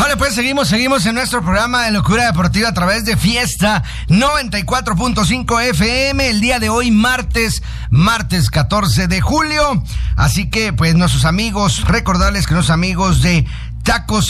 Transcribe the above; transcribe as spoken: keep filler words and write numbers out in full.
Vale, pues seguimos, seguimos en nuestro programa de Locura Deportiva a través de Fiesta noventa y cuatro punto cinco F M. El día de hoy, martes, martes catorce de julio. Así que, pues, nuestros amigos, recordarles que nuestros amigos de Tacos